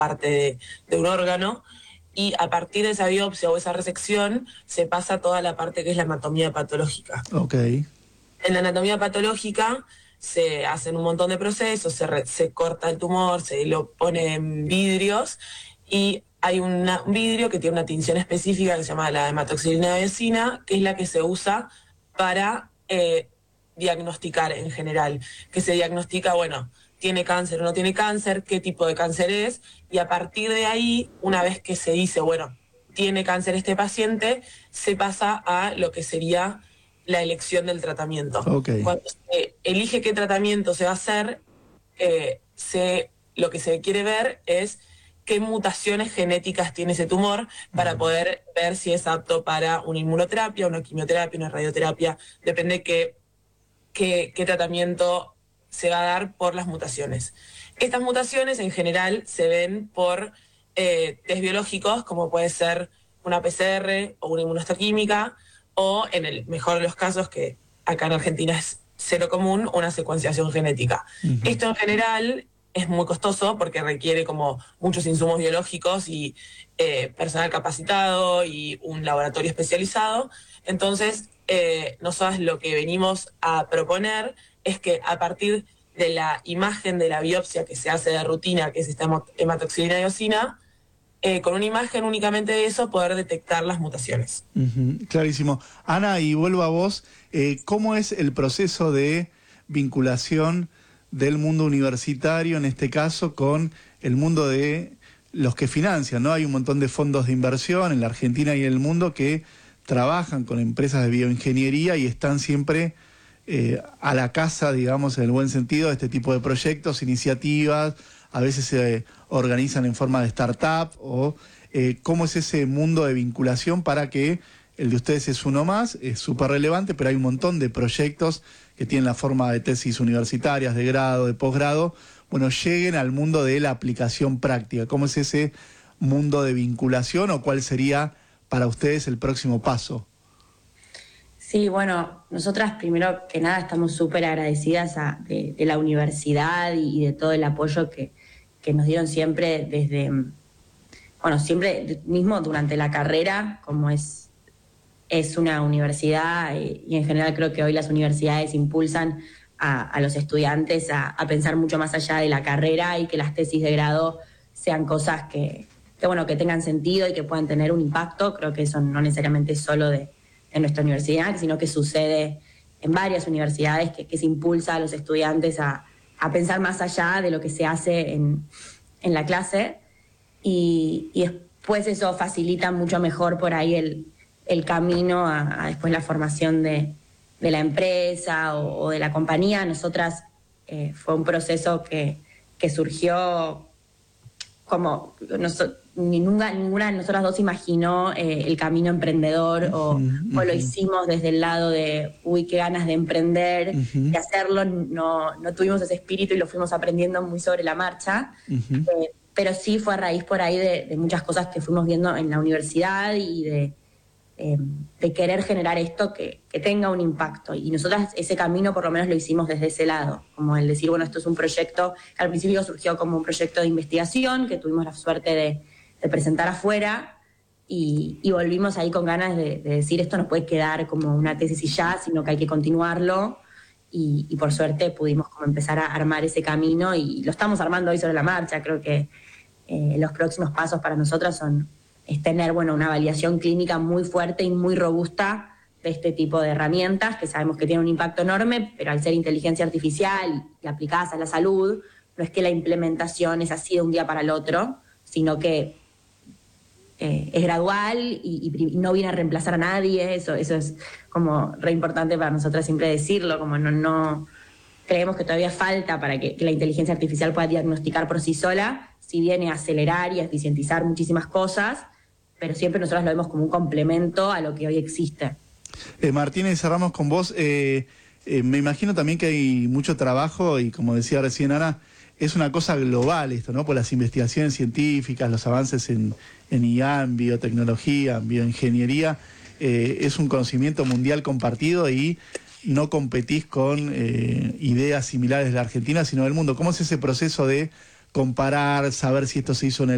parte de un órgano, y a partir de esa biopsia o esa resección se pasa a toda la parte que es la anatomía patológica. Ok. En la anatomía patológica se hacen un montón de procesos, se corta el tumor, se lo pone en vidrios, y hay un vidrio que tiene una tinción específica que se llama la hematoxilina eosina, que es la que se usa para diagnosticar en general, que se diagnostica, bueno, tiene cáncer o no tiene cáncer, qué tipo de cáncer es, y a partir de ahí, una vez que se dice, bueno, tiene cáncer este paciente, se pasa a lo que sería la elección del tratamiento. Okay. Cuando se elige qué tratamiento se va a hacer, lo que se quiere ver es qué mutaciones genéticas tiene ese tumor para poder ver si es apto para una inmunoterapia, una quimioterapia, una radioterapia, depende qué tratamiento se va a dar por las mutaciones. Estas mutaciones en general se ven por test biológicos, como puede ser una PCR o una inmunohistoquímica, o en el mejor de los casos, que acá en Argentina es cero común, una secuenciación genética. Esto en general es muy costoso porque requiere como muchos insumos biológicos y personal capacitado y un laboratorio especializado. Entonces, nosotros lo que venimos a proponer es que a partir de la imagen de la biopsia que se hace de rutina, que es esta hematoxilina eosina, con una imagen únicamente de eso, poder detectar las mutaciones. Clarísimo. Ana, y vuelvo a vos, ¿cómo es el proceso de vinculación del mundo universitario, en este caso, con el mundo de los que financian, ¿no? Hay un montón de fondos de inversión en la Argentina y en el mundo que trabajan con empresas de bioingeniería y están siempre a la casa, digamos, en el buen sentido, de este tipo de proyectos, iniciativas, a veces se organizan en forma de startup, o cómo es ese mundo de vinculación para que el de ustedes es uno más, es súper relevante, pero hay un montón de proyectos que tienen la forma de tesis universitarias, de grado, de posgrado, bueno, lleguen al mundo de la aplicación práctica. ¿Cómo es ese mundo de vinculación o cuál sería para ustedes el próximo paso? Sí, bueno, nosotras primero que nada estamos súper agradecidas de la universidad y de todo el apoyo que nos dieron siempre desde, bueno, siempre mismo durante la carrera, como es una universidad y en general creo que hoy las universidades impulsan a los estudiantes a pensar mucho más allá de la carrera y que las tesis de grado sean cosas que tengan sentido y que puedan tener un impacto. Creo que eso no necesariamente es solo de nuestra universidad, sino que sucede en varias universidades que se impulsa a los estudiantes a pensar más allá de lo que se hace en la clase y después eso facilita mucho mejor por ahí el camino a después la formación de la empresa o de la compañía. Nosotras fue un proceso que surgió como ninguna de nosotras dos imaginó el camino emprendedor o lo hicimos desde el lado de uy, qué ganas de emprender, de hacerlo, no tuvimos ese espíritu y lo fuimos aprendiendo muy sobre la marcha, pero sí fue a raíz por ahí de muchas cosas que fuimos viendo en la universidad y de querer generar esto que tenga un impacto. Y nosotras ese camino por lo menos lo hicimos desde ese lado, como el decir, bueno, esto es un proyecto que al principio surgió como un proyecto de investigación que tuvimos la suerte de presentar afuera y volvimos ahí con ganas de decir, esto no puede quedar como una tesis y ya, sino que hay que continuarlo. Y por suerte pudimos como empezar a armar ese camino y lo estamos armando hoy sobre la marcha. Creo que los próximos pasos para nosotras es tener, bueno, una validación clínica muy fuerte y muy robusta de este tipo de herramientas que sabemos que tienen un impacto enorme, pero al ser inteligencia artificial y aplicadas a la salud, no es que la implementación es así de un día para el otro, sino que es gradual y no viene a reemplazar a nadie. Eso es como re importante para nosotras siempre decirlo, como no creemos que todavía falta para que la inteligencia artificial pueda diagnosticar por sí sola, si viene a acelerar y a eficientizar muchísimas cosas, pero siempre nosotros lo vemos como un complemento a lo que hoy existe. Martínez, cerramos con vos. Me imagino también que hay mucho trabajo y, como decía recién Ana, es una cosa global esto, ¿no? Por las investigaciones científicas, los avances en IA, en biotecnología, en bioingeniería, es un conocimiento mundial compartido y no competís con ideas similares de la Argentina, sino del mundo. ¿Cómo es ese proceso de comparar, saber si esto se hizo en el